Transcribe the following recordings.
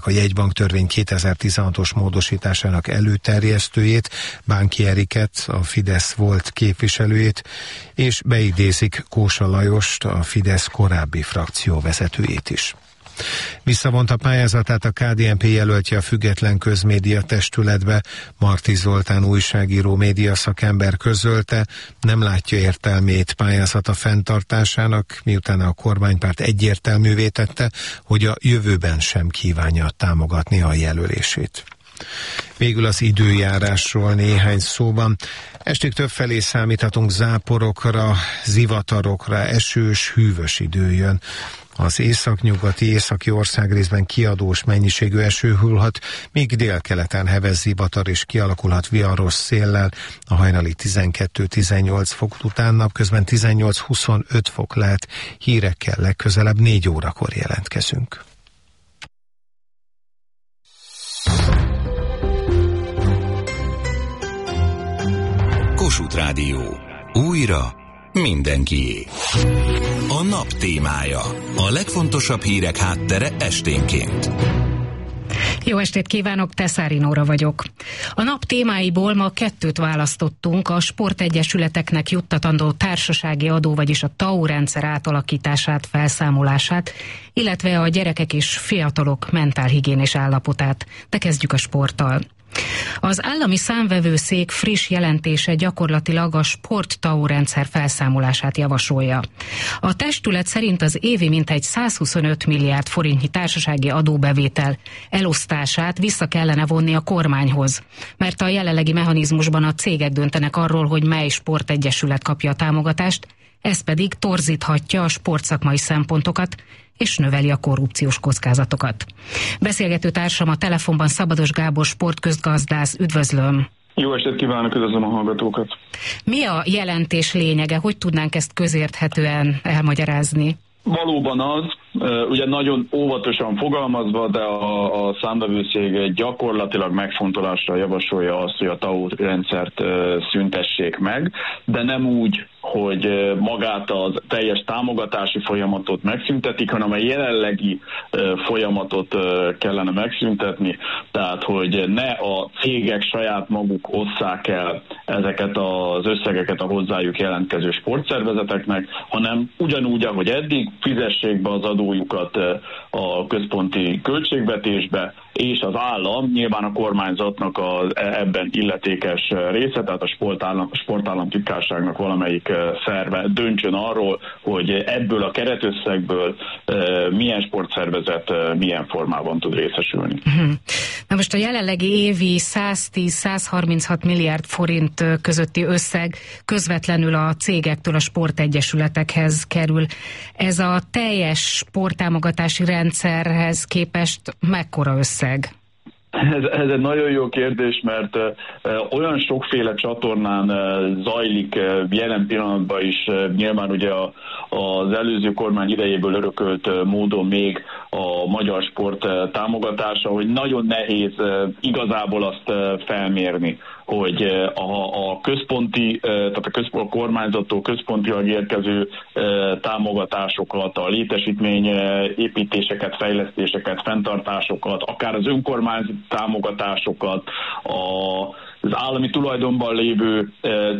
a jegybanktörvény 2016-os módosításának előterjesztőjét, Bánki Eriket, a Fidesz volt képviselőjét, és beidézik Kósa Lajost, a Fidesz korábbi frakcióvezetőjét is. Visszavonta pályázatát a KDNP jelöltje a Független Közmédia Testületbe. Marti Zoltán újságíró, médiaszakember közölte, nem látja értelmét pályázata fenntartásának, miután a kormánypárt egyértelművé tette, hogy a jövőben sem kívánja támogatni a jelölését. Végül az időjárásról néhány szóban. Estig többfelé számíthatunk záporokra, zivatarokra, esős, hűvös idő jön. Az északnyugati, északi országrészben kiadós mennyiségű eső hullhat, míg délkeleten heves zivatar és kialakulhat viharos széllel, a hajnali 12-18 fok után napközben 18-25 fok lehet. Hírekkel legközelebb 4 órakor jelentkezünk. Kossuth Rádió. Újra mindenkié. A nap témája. A legfontosabb hírek háttere esténként. Jó estét kívánok, Teszári Nóra vagyok. A nap témáiból ma 2 választottunk: a sportegyesületeknek juttatandó társasági adó, vagyis a TAO rendszer átalakítását, felszámolását, illetve a gyerekek és fiatalok mentálhigiénés állapotát. De kezdjük a sporttal. Az állami számvevőszék friss jelentése gyakorlatilag a sport-TAO rendszer felszámolását javasolja. A testület szerint az évi mintegy 125 milliárd forintnyi társasági adóbevétel elosztását vissza kellene vonni a kormányhoz, mert a jelenlegi mechanizmusban a cégek döntenek arról, hogy mely sportegyesület kapja a támogatást, ez pedig torzíthatja a sportszakmai szempontokat, és növeli a korrupciós kockázatokat. Beszélgető társam a telefonban Szabados Gábor sportközgazdász. Üdvözlöm! Jó estét kívánok, üdvözlöm a hallgatókat! Mi a jelentés lényege? Hogy tudnánk ezt közérthetően elmagyarázni? Valóban az, ugye nagyon óvatosan fogalmazva, de a számvevőszék gyakorlatilag megfontolásra javasolja azt, hogy a TAO rendszert szüntessék meg, de nem úgy, hogy magát az teljes támogatási folyamatot megszüntetik, hanem a jelenlegi folyamatot kellene megszüntetni, tehát hogy ne a cégek saját maguk osszák el ezeket az összegeket a hozzájuk jelentkező sportszervezeteknek, hanem ugyanúgy, ahogy eddig, fizessék be az adójukat a központi költségvetésbe, és az állam, nyilván a kormányzatnak ebben illetékes része, tehát a sportállamtitkárságnak valamelyik szerve döntsön arról, hogy ebből a keretösszegből milyen sportszervezet milyen formában tud részesülni. Na most a jelenlegi évi 110-136 milliárd forint közötti összeg közvetlenül a cégektől a sportegyesületekhez kerül. Ez a teljes sporttámogatási rendszerhez képest mekkora összeg? Ez egy nagyon jó kérdés, mert olyan sokféle csatornán zajlik jelen pillanatban is, nyilván ugye az előző kormány idejéből örökölt módon még a magyar sport támogatása, hogy nagyon nehéz igazából azt felmérni, hogy a központi, tehát a kormányzattól központilag érkező támogatásokat, a létesítmény építéseket, fejlesztéseket, fenntartásokat, akár az önkormányzat támogatásokat, az állami tulajdonban lévő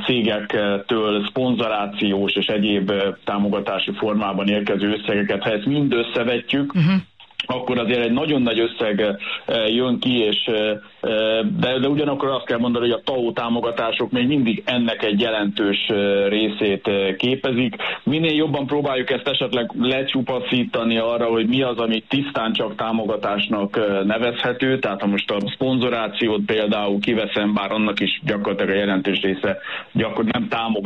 cégektől szponzorációs és egyéb támogatási formában érkező összegeket, ha ezt mind összevetjük, akkor azért egy nagyon nagy összeg jön ki, és de ugyanakkor azt kell mondani, hogy a TAO támogatások még mindig ennek egy jelentős részét képezik. Minél jobban próbáljuk ezt esetleg lecsupaszítani arra, hogy mi az, ami tisztán csak támogatásnak nevezhető, tehát ha most a szponzorációt például kiveszem, bár annak is gyakorlatilag a jelentős része nem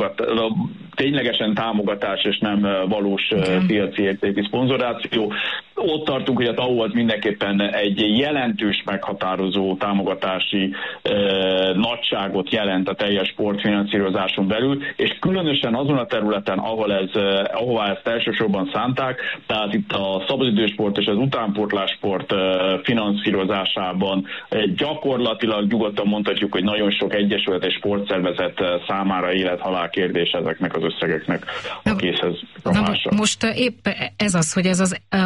ténylegesen támogatás, és nem valós piaci értékű szponzoráció. Ott tartunk, hogy a TAO az mindenképpen egy jelentős meghatározó támogatási nagyságot jelent a teljes sportfinanszírozáson belül, és különösen azon a területen, ahová ezt elsősorban szánták, tehát itt a szabadidősport és az utánpótlássport finanszírozásában gyakorlatilag nyugodtan mondhatjuk, hogy nagyon sok egyesület és sportszervezet számára élet-halál kérdés ezeknek az összegeknek a készhez rakása. Most épp ez az, hogy ez az 2000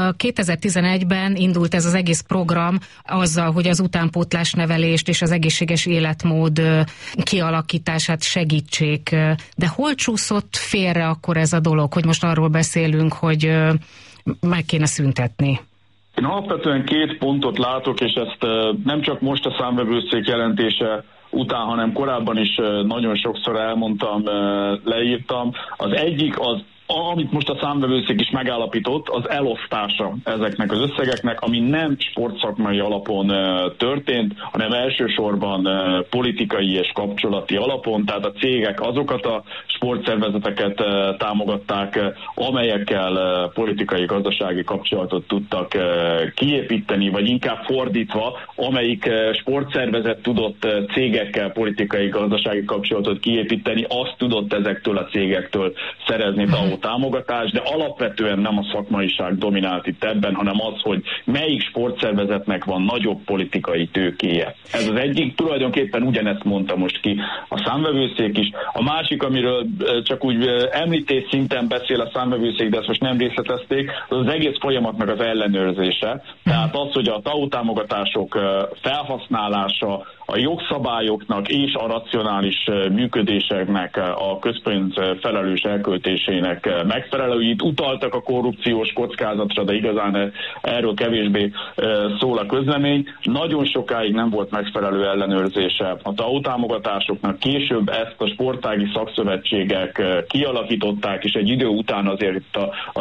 2011-ben indult ez az egész program azzal, hogy az utánpótlás nevelést és az egészséges életmód kialakítását segítsék. De hol csúszott félre akkor ez a dolog, hogy most arról beszélünk, hogy meg kéne szüntetni? Én alapvetően 2 pontot látok, és ezt nem csak most a számvevőszék jelentése után, hanem korábban is nagyon sokszor elmondtam, leírtam. Az egyik az, amit most a számvevőszék is megállapított, az elosztása ezeknek az összegeknek, ami nem sportszakmai alapon történt, hanem elsősorban politikai és kapcsolati alapon, tehát a cégek azokat a sportszervezeteket támogatták, amelyekkel politikai-gazdasági kapcsolatot tudtak kiépíteni, vagy inkább fordítva, amelyik sportszervezet tudott cégekkel politikai-gazdasági kapcsolatot kiépíteni, azt tudott ezektől a cégektől szerezni támogatás, de alapvetően nem a szakmaiság dominált itt ebben, hanem az, hogy melyik sportszervezetnek van nagyobb politikai tőkéje. Ez az egyik, tulajdonképpen ugyanezt mondta most ki a számvevőszék is. A másik, amiről csak úgy említés szinten beszél a számvevőszék, de ezt most nem részletezték, az egész folyamatnak az ellenőrzése. Tehát az, hogy a TAO támogatások felhasználása, a jogszabályoknak és a racionális működéseknek, a közpénz felelős elköltésének megfelelő. Itt utaltak a korrupciós kockázatra, de igazán erről kevésbé szól a közlemény. Nagyon sokáig nem volt megfelelő ellenőrzése a TAO támogatásoknak. Később ezt a sportági szakszövetségek kialakították, és egy idő után azért itt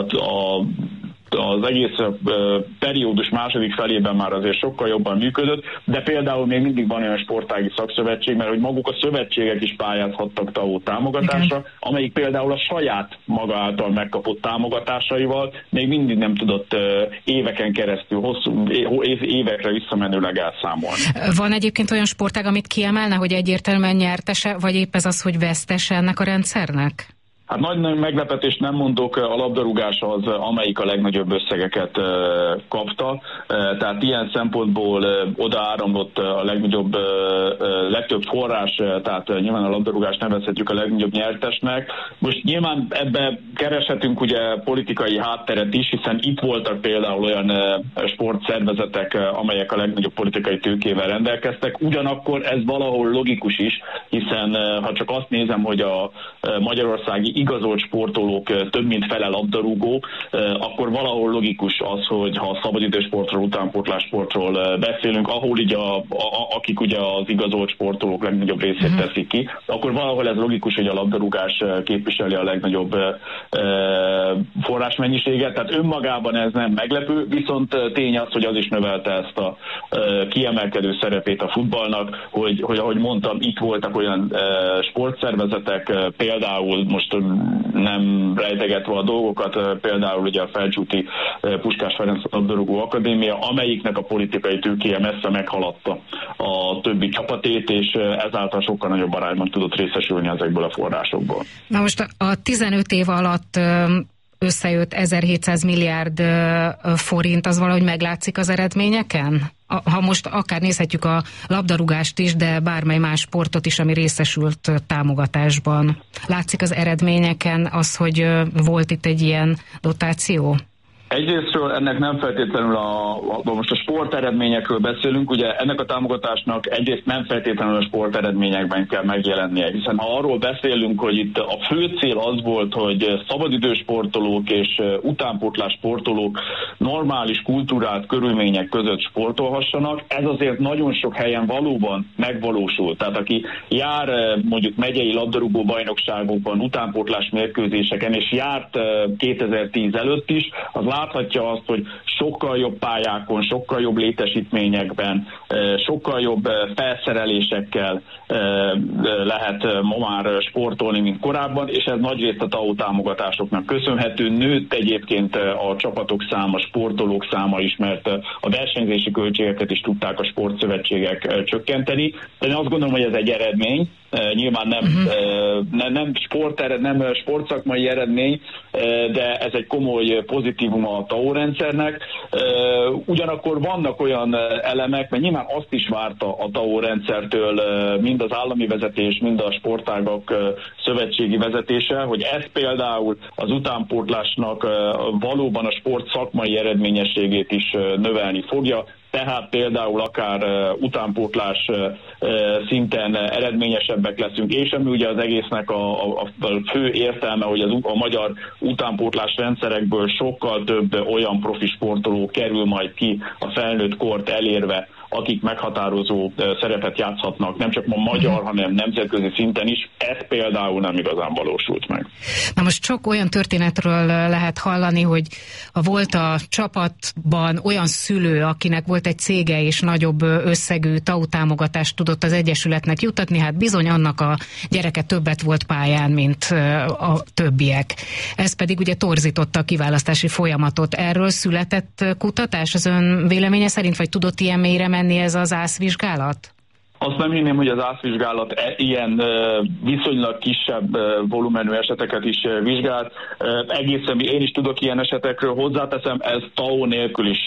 az egész periódus második felében már azért sokkal jobban működött, de például még mindig van olyan sportági szakszövetség, mert hogy maguk a szövetségek is pályázhattak TAO támogatásra, amelyik például a saját maga által megkapott támogatásaival még mindig nem tudott éveken keresztül, hosszú évekre visszamenőleg elszámolni. Van egyébként olyan sportág, amit kiemelne, hogy egyértelműen nyertese, vagy épp ez az, hogy vesztese ennek a rendszernek? Hát nagy meglepetést nem mondok, a labdarúgás az, amelyik a legnagyobb összegeket kapta, tehát ilyen szempontból oda áramlott a legtöbb forrás, tehát nyilván a labdarúgást nevezhetjük a legnagyobb nyertesnek. Most nyilván ebbe kereshetünk ugye politikai hátteret is, hiszen itt voltak például olyan sportszervezetek, amelyek a legnagyobb politikai tőkével rendelkeztek, ugyanakkor ez valahol logikus is, hiszen ha csak azt nézem, hogy a magyarországi igazolt sportolók több mint fele labdarúgó, akkor valahol logikus az, hogy ha a szabadidősportról, utánpótlássportról beszélünk, ahol így akik ugye az igazolt sportolók legnagyobb részét teszik ki, akkor valahol ez logikus, hogy a labdarúgás képviseli a legnagyobb forrásmennyiséget, tehát önmagában ez nem meglepő, viszont tény az, hogy az is növelte ezt a kiemelkedő szerepét a futballnak, hogy ahogy mondtam, itt voltak olyan sportszervezetek, például most nem rejtegetve a dolgokat, például ugye a Felcsúti Puskás Ferenc labdarúgó akadémia, amelyiknek a politikai tőkéje messze meghaladta a többi csapatét, és ezáltal sokkal nagyobb arányban tudott részesülni ezekből a forrásokból. Na most a 15 év alatt összejött 1700 milliárd forint, az valahogy meglátszik az eredményeken? Ha most akár nézhetjük a labdarúgást is, de bármely más sportot is, ami részesült támogatásban. Látszik az eredményeken az, hogy volt itt egy ilyen dotáció? Egyrésztről ennek nem feltétlenül most a sporteredményekről beszélünk, ugye ennek a támogatásnak egyrészt nem feltétlenül a sporteredményekben kell megjelennie, hiszen ha arról beszélünk, hogy itt a fő cél az volt, hogy szabadidős sportolók és utánpótlás sportolók normális kultúrált körülmények között sportolhassanak, ez azért nagyon sok helyen valóban megvalósul. Tehát aki jár mondjuk megyei labdarúgó bajnokságokban, utánpótlás mérkőzéseken, és járt 2010 előtt is, az láthatja azt, hogy sokkal jobb pályákon, sokkal jobb létesítményekben, sokkal jobb felszerelésekkel lehet ma már sportolni, mint korábban, és ez nagyrészt a TAO támogatásoknak köszönhető. Nőtt egyébként a csapatok száma, sportolók száma is, mert a versenyzési költségeket is tudták a sportszövetségek csökkenteni. De én azt gondolom, hogy ez egy eredmény, Nyilván nem sportszakmai eredmény, de ez egy komoly pozitívum a TAO rendszernek. Ugyanakkor vannak olyan elemek, mert nyilván azt is várta a TAO rendszertől mind az állami vezetés, mind a sportágak szövetségi vezetése, hogy ez például az utánpótlásnak valóban a sport szakmai eredményességét is növelni fogja. Tehát például akár utánpótlás szinten eredményesebbek leszünk, és ami ugye az egésznek a fő értelme, hogy a magyar utánpótlás rendszerekből sokkal több olyan profi sportoló kerül majd ki a felnőtt kort elérve, akik meghatározó szerepet játszhatnak, nem csak a magyar, hanem nemzetközi szinten is. Ez például nem igazán valósult meg. Na most sok olyan történetről lehet hallani, hogy volt a csapatban olyan szülő, akinek volt egy cége és nagyobb összegű TAO támogatást tudott az egyesületnek juttatni, hát bizony annak a gyereke többet volt pályán, mint a többiek. Ez pedig ugye torzította a kiválasztási folyamatot. Erről született kutatás az ön véleménye szerint, vagy tudott ilyen mélyre menni ez az ászvizsgálat? Azt nem hinném, hogy az ászvizsgálat ilyen viszonylag kisebb volumenű eseteket is vizsgált. Egészen én is tudok ilyen esetekről, hozzáteszem, ez TAO nélkül is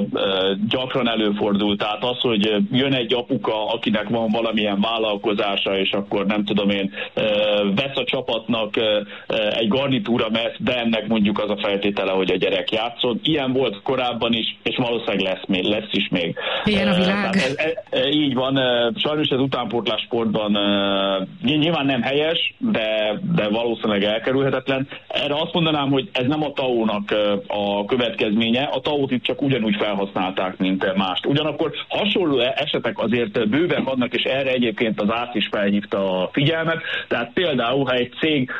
gyakran előfordul. Tehát az, hogy jön egy apuka, akinek van valamilyen vállalkozása, és akkor nem tudom én, vesz a csapatnak egy garnitúra messz, de ennek mondjuk az a feltétele, hogy a gyerek játszon. Ilyen volt korábban is, és valószínűleg lesz is még. Ilyen a világ. Így van. Sajnos az utánpótlás sportban nyilván nem helyes, de valószínűleg elkerülhetetlen. Erre azt mondanám, hogy ez nem a TAO-nak a következménye. A TAO-t itt csak ugyanúgy felhasználták, mint mást. Ugyanakkor hasonló esetek azért bőven vannak, és erre egyébként az ÁSZ is felhívta a figyelmet. Tehát például, ha egy cég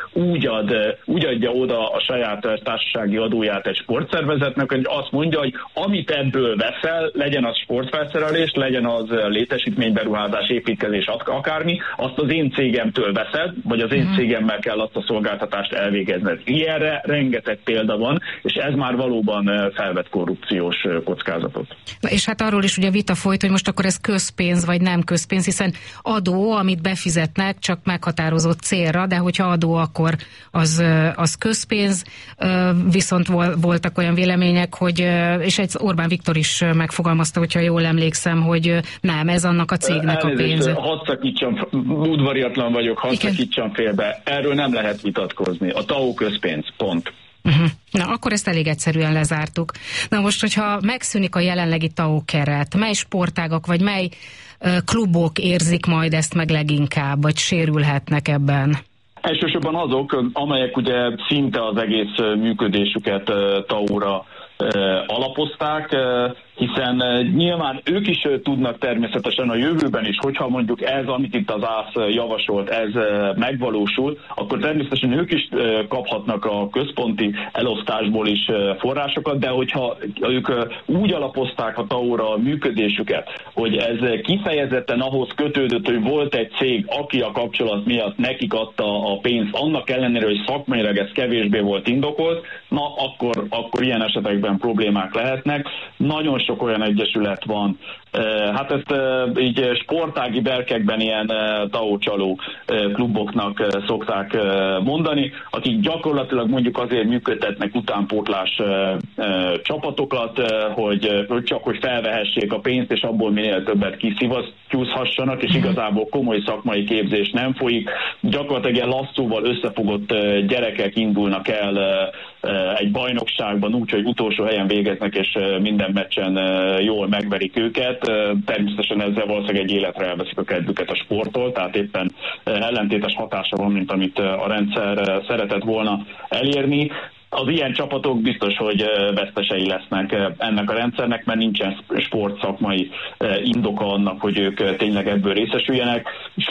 úgy adja oda a saját társasági adóját egy sportszervezetnek, hogy azt mondja, hogy amit ebből veszel, legyen az sportfelszerelés, legyen az létesítményberuházás, építkezés, akármi, azt az én cégemtől veszed, vagy az én cégemmel kell azt a szolgáltatást elvégezned. Ilyenre rengeteg példa van, és ez már valóban felvet korrupciós kockázatot. Na és hát arról is ugye vita folyt, hogy most akkor ez közpénz, vagy nem közpénz, hiszen adó, amit befizetnek, csak meghatározott célra, de hogyha adó, akkor az közpénz, viszont voltak olyan vélemények, hogy, és egy Orbán Viktor is megfogalmazta, hogyha jól emlékszem, hogy nem, ez annak a cégnek a pénze. Hadd szakítsam, udvariatlan vagyok, hadd szakítsam félbe. Erről nem lehet vitatkozni. A TAO közpénz, pont. Na, akkor ezt elég egyszerűen lezártuk. Na most, hogyha megszűnik a jelenlegi TAO keret, mely sportágak, vagy mely klubok érzik majd ezt meg leginkább, vagy sérülhetnek ebben? Elsősorban azok, amelyek ugye szinte az egész működésüket TAO-ra alapozták, hiszen nyilván ők is tudnak természetesen a jövőben is, hogyha mondjuk ez, amit itt az ÁSZ javasolt, ez megvalósul, akkor természetesen ők is kaphatnak a központi elosztásból is forrásokat, de hogyha ők úgy alapozták a TAO-ra a működésüket, hogy ez kifejezetten ahhoz kötődött, hogy volt egy cég, aki a kapcsolat miatt nekik adta a pénzt, annak ellenére, hogy szakmailag ez kevésbé volt indokolt, na akkor ilyen esetekben problémák lehetnek. Nagyon sok olyan egyesület van. Hát ezt így sportági berkekben ilyen TAO-csaló kluboknak szokták mondani, akik gyakorlatilag mondjuk azért működtetnek utánpótlás csapatokat, hogy felvehessék a pénzt, és abból minél többet kiszivattyúzhassanak, és igazából komoly szakmai képzés nem folyik. Gyakorlatilag ilyen lasszóval összefogott gyerekek indulnak el egy bajnokságban úgy, hogy utolsó helyen végeznek, és minden meccsen jól megverik őket. Természetesen ezzel valószínűleg egy életre elveszik a kedvüket a sporttól, tehát éppen ellentétes hatása van, mint amit a rendszer szeretett volna elérni. Az ilyen csapatok biztos, hogy vesztesei lesznek ennek a rendszernek, mert nincsen sportszakmai indoka annak, hogy ők tényleg ebből részesüljenek.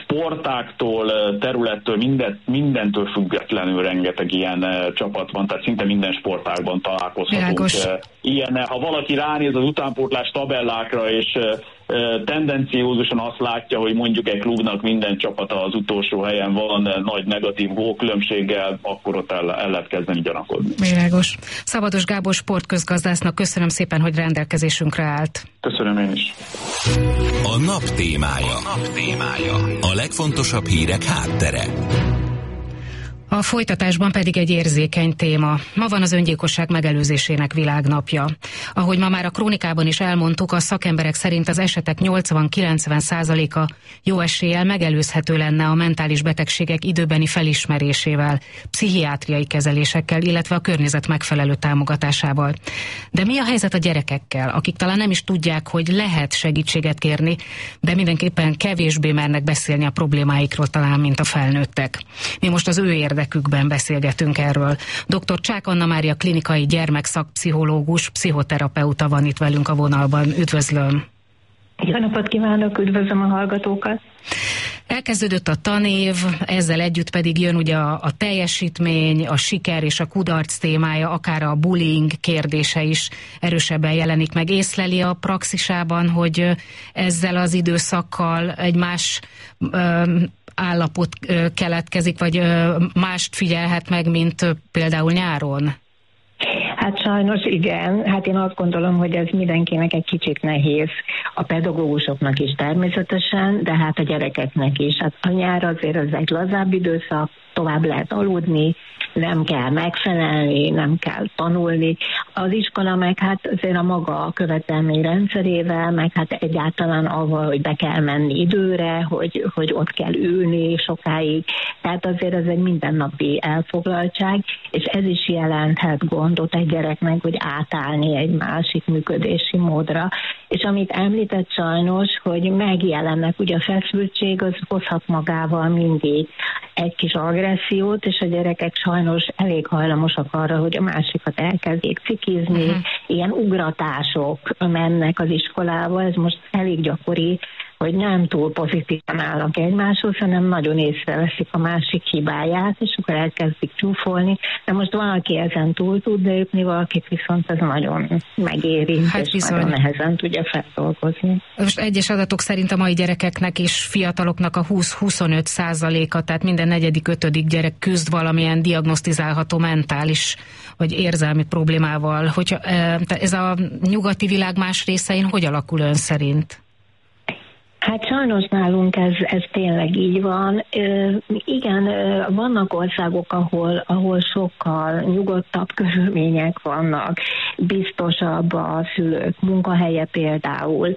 Sportáktól, területtől, mindentől függetlenül rengeteg ilyen csapat van, tehát szinte minden sportágban találkozhatunk ilyennel. Ha valaki ránéz az utánpótlás tabellákra, és tendenciózusan azt látja, hogy mondjuk egy klubnak minden csapata az utolsó helyen van nagy negatív gólkülönbséggel, akkor ott el lehet kezdeni gyanakodni. Világos. Szabados Gábor sportközgazdásznak köszönöm szépen, hogy rendelkezésünkre állt. Köszönöm én is. A A nap témája. A legfontosabb hírek háttere. A folytatásban pedig egy érzékeny téma. Ma van az öngyilkosság megelőzésének világnapja. Ahogy ma már a krónikában is elmondtuk, a szakemberek szerint az esetek 80-90%-a jó eséllyel megelőzhető lenne a mentális betegségek időbeni felismerésével, pszichiátriai kezelésekkel, illetve a környezet megfelelő támogatásával. De mi a helyzet a gyerekekkel, akik talán nem is tudják, hogy lehet segítséget kérni, de mindenképpen kevésbé mernek beszélni a problémáikról talán, mint a felnőttek. Mi most az ő érdekükben beszélgetünk erről. Dr. Csák Anna Mária klinikai gyermekszakpszichológus, pszichoterapeuta van itt velünk a vonalban. Üdvözlöm! Jó napot kívánok, üdvözlöm a hallgatókat! Elkezdődött a tanév, ezzel együtt pedig jön ugye a teljesítmény, a siker és a kudarc témája, akár a bullying kérdése is erősebben jelenik meg. Észleli a praxisában, hogy ezzel az időszakkal egy más állapot keletkezik, vagy mást figyelhet meg, mint például nyáron? Hát sajnos igen, hát én azt gondolom, hogy ez mindenkinek egy kicsit nehéz. A pedagógusoknak is természetesen, de hát a gyerekeknek is. Hát a nyár azért az egy lazább időszak, tovább lehet aludni, nem kell megfelelni, nem kell tanulni. Az iskola meg hát azért a maga követelmény rendszerével, meg hát egyáltalán avval, hogy be kell menni időre, hogy ott kell ülni sokáig. Tehát azért ez egy mindennapi elfoglaltság, és ez is jelenthet gondot egy gyereknek, hogy átállni egy másik működési módra. És amit említett sajnos, hogy megjelennek, ugye a feszültség az hozhat magával mindig egy kis agressziót, és a gyerekek sajnos elég hajlamosak arra, hogy a másikat elkezdjék cikizni, ilyen ugratások mennek az iskolába, ez most elég gyakori, hogy nem túl pozitívan állnak egymáshoz, hanem nagyon észreveszik a másik hibáját, és akkor elkezdik csúfolni. De most valaki ezen túl tud lépni, valakit viszont ez nagyon megérint, hát és bizony nagyon nehezen tudja feldolgozni. Most egyes adatok szerint a mai gyerekeknek és fiataloknak a 20-25%-a, tehát minden 4.-5. gyerek küzd valamilyen diagnosztizálható mentális vagy érzelmi problémával. Hogyha ez a nyugati világ más részein hogy alakul ön szerint? Hát sajnos nálunk ez tényleg így van. Igen, vannak országok, ahol sokkal nyugodtabb körülmények vannak, biztosabb a szülők munkahelye például,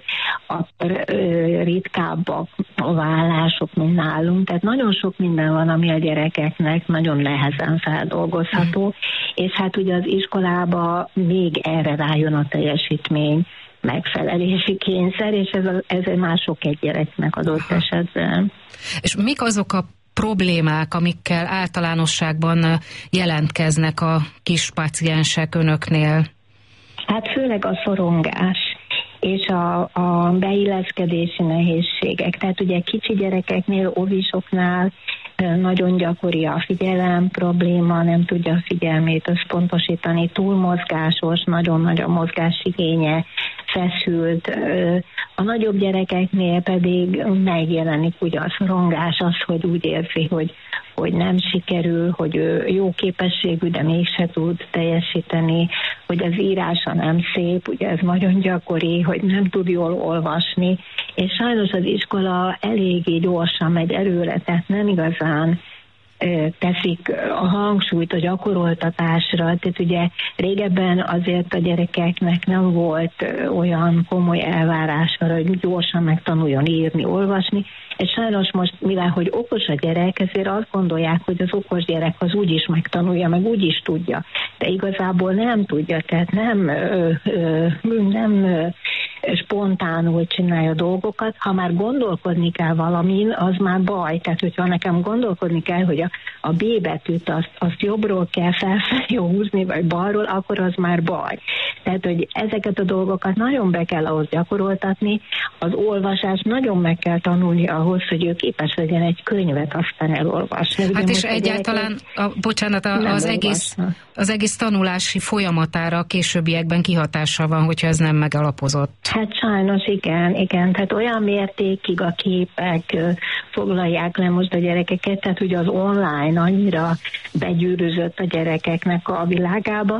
ritkábbak a vállások, mint nálunk. Tehát nagyon sok minden van, ami a gyerekeknek nagyon nehezen feldolgozható, és hát ugye az iskolában még erre rájön a teljesítmény, megfelelési kényszer, és ez mások egy gyereknek adott esetben. És mik azok a problémák, amikkel általánosságban jelentkeznek a kis páciensek önöknél? Hát főleg a szorongás és a beilleszkedési nehézségek. Tehát ugye kicsi gyerekeknél, óvisoknál nagyon gyakori a figyelem probléma, nem tudja a figyelmét összpontosítani, túlmozgásos, nagyon nagy a mozgásigénye, feszült. A nagyobb gyerekeknél pedig megjelenik ugye a szorongás, az, hogy úgy érzi, hogy nem sikerül, hogy ő jó képességű, de mégse tud teljesíteni, hogy az írása nem szép, ugye ez nagyon gyakori, hogy nem tud jól olvasni, és sajnos az iskola eléggé gyorsan megy előre, tehát nem igazán teszik a hangsúlyt a gyakoroltatásra. Tehát ugye régebben azért a gyerekeknek nem volt olyan komoly elvárás arra, hogy gyorsan megtanuljon írni, olvasni, és sajnos most, mivel hogy okos a gyerek, ezért azt gondolják, hogy az okos gyerek az úgyis megtanulja, meg úgyis tudja. De igazából nem tudja, tehát nem spontánul csinálja dolgokat. Ha már gondolkodni kell valamin, az már baj. Tehát, hogyha nekem gondolkodni kell, hogy a B betűt azt jobbról kell felfelé húzni, vagy balról, akkor az már baj. Tehát, hogy ezeket a dolgokat nagyon be kell ahhoz gyakoroltatni, az olvasást nagyon meg kell tanulni ahhoz, hogy ő képes legyen egy könyvet aztán elolvasni. Hát és egyáltalán, az egész tanulási folyamatára a későbbiekben kihatással van, hogyha ez nem megalapozott. Hát sajnos igen. Tehát olyan mértékig a képek foglalják le most a gyerekeket, tehát ugye az online annyira begyűrűzött a gyerekeknek a világába,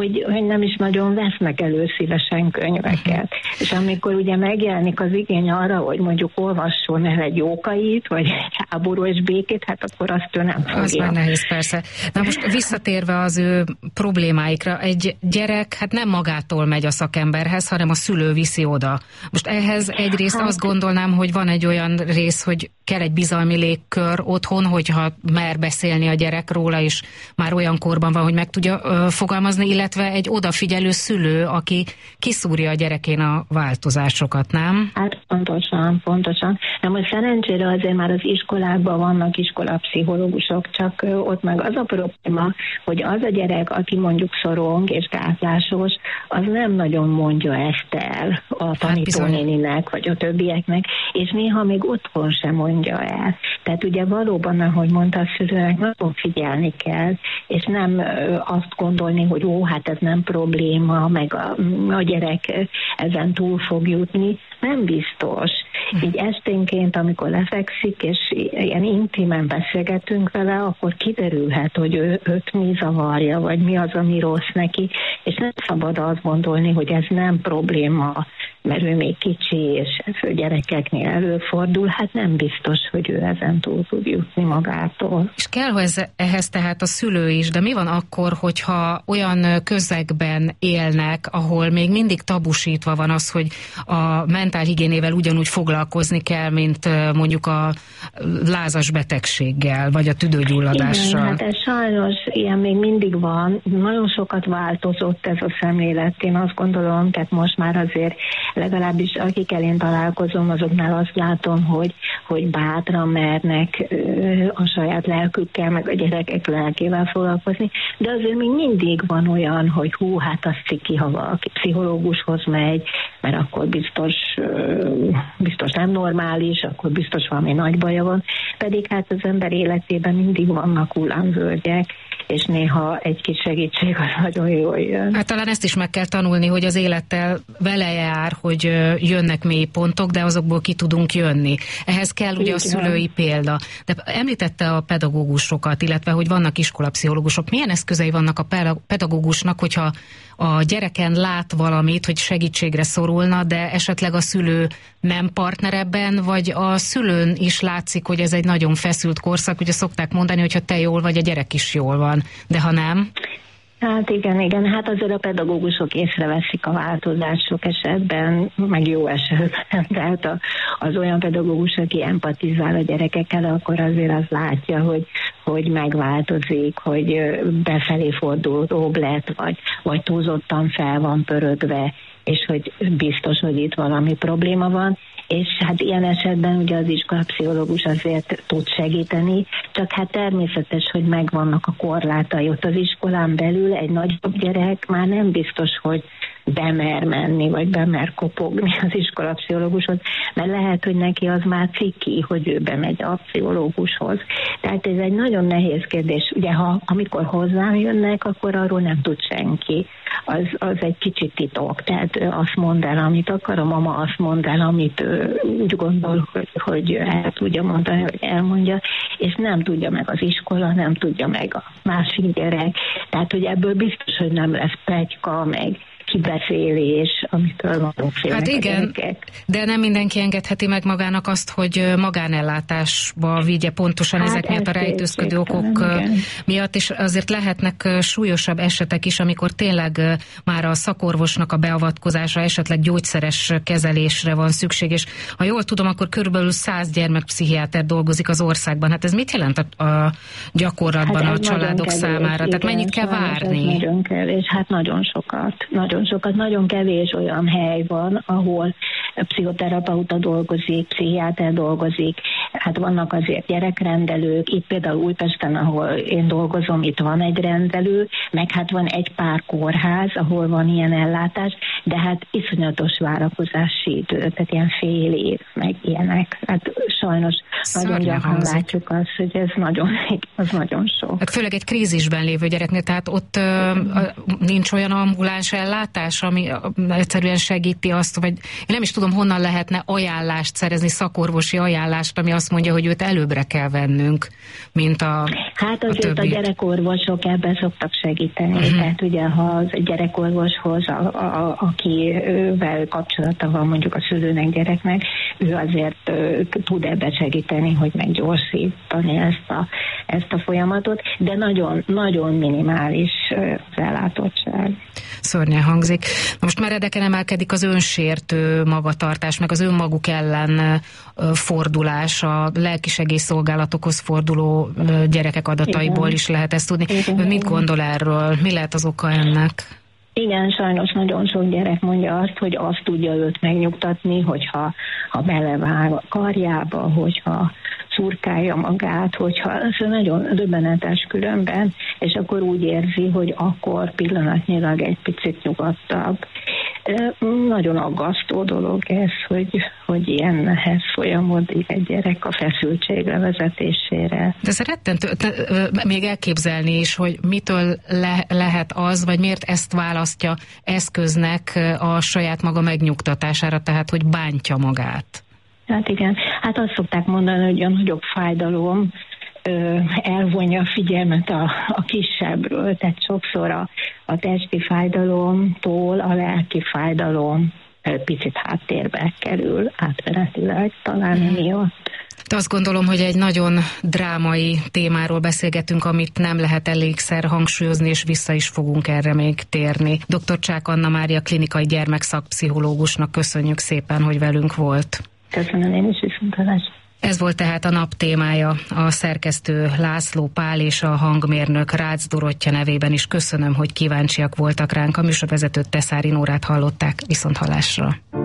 hogy nem is nagyon vesznek elő szívesen könyveket. És amikor ugye megjelenik az igény arra, hogy mondjuk olvasson el egy Jókait, vagy egy Háború és békét, hát akkor azt ő nem fogja. Az már nehéz, persze. Na most visszatérve az ő problémáikra, egy gyerek hát nem magától megy a szakemberhez, hanem a szülő viszi oda. Most ehhez egyrészt azt gondolnám, hogy van egy olyan rész, hogy kell egy bizalmi légkör otthon, hogyha mer beszélni a gyerek róla, és már olyan korban van, hogy meg tudja fogalmazni, illetve egy odafigyelő szülő, aki kiszúrja a gyerekén a változásokat, nem? Hát pontosan. Na most szerencsére azért már az iskolákban vannak iskolapszichológusok, csak ott meg az a probléma, hogy az a gyerek, aki mondjuk szorong és gátlásos, az nem nagyon mondja ezt el a tanítónéninek, vagy a többieknek, és néha még otthon sem mondja el. Tehát ugye valóban, ahogy mondta a szülőnek, nagyon figyelni kell, és nem azt gondolni, hogy hát ez nem probléma, meg a gyerek ezen túl fog jutni. Nem biztos. Így esténként, amikor lefekszik, és ilyen intimen beszélgetünk vele, akkor kiderülhet, hogy őt mi zavarja, vagy mi az, ami rossz neki, és nem szabad azt gondolni, hogy ez nem probléma, mert ő még kicsi, és ez a gyerekeknél előfordul, hát nem biztos, hogy ő ezen túl tud jutni magától. És kell ehhez tehát a szülő is, de mi van akkor, hogyha olyan közegben élnek, ahol még mindig tabusítva van az, hogy a mentálhigiénével ugyanúgy foglalkozni kell, mint mondjuk a lázas betegséggel, vagy a tüdőgyulladással? Igen, hát ez sajnos ilyen még mindig van. Nagyon sokat változott ez a szemlélet, én azt gondolom, tehát most már azért legalábbis akikkel én találkozom, azoknál azt látom, hogy bátran mernek a saját lelkükkel, meg a gyerekek lelkével foglalkozni, de azért még mindig van olyan, hogy hát az ciki, ha valaki pszichológushoz megy, mert akkor biztos nem normális, akkor biztos valami nagy baja van, pedig hát az ember életében mindig vannak hullámvölgyek, és néha egy kis segítség az nagyon jól jön. Hát talán ezt is meg kell tanulni, hogy az élettel vele jár, hogy jönnek mély pontok, de azokból ki tudunk jönni. Ehhez kell ugye a szülői példa. De említette a pedagógusokat, illetve hogy vannak iskolapszichológusok. Milyen eszközei vannak a pedagógusnak, hogyha a gyereken lát valamit, hogy segítségre szorulna, de esetleg a szülő nem partner ebben, vagy a szülőn is látszik, hogy ez egy nagyon feszült korszak, ugye szokták mondani, hogy ha te jól vagy, a gyerek is jól van, de ha nem? Hát igen, hát azért a pedagógusok észreveszik a változások esetben, meg jó esetben, tehát az olyan pedagógus, aki empatizál a gyerekekkel, akkor azért az látja, hogy megváltozik, hogy befelé fordulóbb lett, vagy túlzottan fel van pörögve, és hogy biztos, hogy itt valami probléma van, és hát ilyen esetben ugye az iskolapszichológus azért tud segíteni, csak hát természetes, hogy megvannak a korlátai. Ott az iskolán belül egy nagyobb gyerek már nem biztos, hogy bemer menni, vagy bemer kopogni az iskolapszichológushoz, mert lehet, hogy neki az már ciki, hogy ő bemegy a pszichológushoz. Tehát ez egy nagyon nehéz kérdés. Ugye, amikor hozzám jönnek, akkor arról nem tud senki. Az egy kicsit titok. Tehát azt mond el, amit akar, a mama azt mond el, amit úgy gondol, hogy el tudja mondani, hogy elmondja, és nem tudja meg az iskola, nem tudja meg a másik gyerek. Tehát, hogy ebből biztos, hogy nem lesz pletyka, meg kibeszélés, amitől vannak félnek. Hát igen, de nem mindenki engedheti meg magának azt, hogy magánellátásba vigye pontosan ezek miatt a rejtőzködő okok miatt, és azért lehetnek súlyosabb esetek is, amikor tényleg már a szakorvosnak a beavatkozása, esetleg gyógyszeres kezelésre van szükség, és ha jól tudom, akkor körülbelül 100 gyermekpszichiáter dolgozik az országban. Hát ez mit jelent a gyakorlatban a családok számára? Tehát mennyit kell várni? Nagyon kevés, hát nagyon sokat. Nagyon kevés olyan hely van, ahol pszichoterapeuta dolgozik, pszichiáter dolgozik, hát vannak azért gyerekrendelők, itt például Újpesten, ahol én dolgozom, itt van egy rendelő, meg hát van egy pár kórház, ahol van ilyen ellátás, de hát iszonyatos várakozási idő, tehát ilyen fél év, meg ilyenek. Hát sajnos nagyon gyakran látjuk azt, hogy ez nagyon sok. Hát főleg egy krízisben lévő gyereknél, tehát ott nincs olyan ambuláns ellátás, ami egyszerűen segíti azt, vagy én nem is tudom, honnan lehetne ajánlást szerezni, szakorvosi ajánlást, ami azt mondja, hogy őt előbbre kell vennünk, mint Hát azért a gyerekorvosok ebben szoktak segíteni. Tehát ugye, ha az gyerekorvoshoz, akivel kapcsolata van mondjuk a szülőnek, gyereknek, ő azért tud ebbe segíteni, hogy meggyorsítani ezt a folyamatot, de nagyon, nagyon minimális az ellátottság. Szörnyen hangzik. Na most meredeken emelkedik az önsértő magatartás, meg az önmaguk ellen fordulás, a lelkisegélyszolgálatokhoz forduló gyerekek adataiból is lehet ezt tudni. Ön mit gondol erről? Mi lehet az oka ennek? Igen, sajnos nagyon sok gyerek mondja azt, hogy azt tudja őt megnyugtatni, hogyha belevág a karjába, hogyha szurkálja magát, hogyha ez nagyon döbbenetes különben, és akkor úgy érzi, hogy akkor pillanatnyilag egy picit nyugodtabb. Nagyon aggasztó dolog ez, hogy ilyen nehez folyamodik egy gyerek a feszültség levezetésére. De ez rettentő, még elképzelni is, hogy mitől lehet az, vagy miért ezt választja eszköznek a saját maga megnyugtatására, tehát hogy bántja magát. Hát igen, hát azt szokták mondani, hogy a nagyobb fájdalom elvonja a figyelmet a kisebbről, tehát sokszor a testi fájdalomtól a lelki fájdalom picit háttérbe kerül, átmenetileg talán miatt. De azt gondolom, hogy egy nagyon drámai témáról beszélgetünk, amit nem lehet elégszer hangsúlyozni, és vissza is fogunk erre még térni. Dr. Csák Anna Mária klinikai gyermekszakpszichológusnak köszönjük szépen, hogy velünk volt. Köszönöm én is, viszontlátásra. Ez volt tehát a nap témája. A szerkesztő László Pál és a hangmérnök Rácz Dorottya nevében is köszönöm, hogy kíváncsiak voltak ránk. A műsorvezetőt, Teszári Nórát hallották. Viszonthallásra.